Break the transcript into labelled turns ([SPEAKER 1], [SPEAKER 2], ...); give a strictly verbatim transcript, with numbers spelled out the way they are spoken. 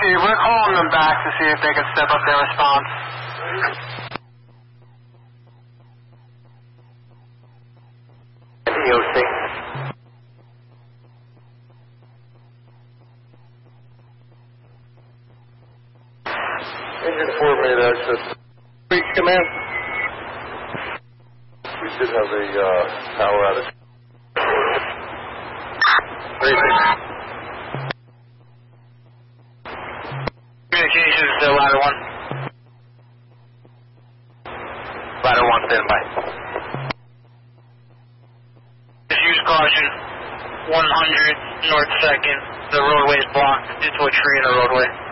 [SPEAKER 1] see. We're calling them back to see if they can step up their response. E O C.
[SPEAKER 2] Engine four made access.
[SPEAKER 3] Reach command.
[SPEAKER 2] We should have a uh, power outage.
[SPEAKER 1] Communications to ladder one. Ladder one, stand by. Just use caution. one hundred North second. The roadway is blocked due to a tree in the roadway.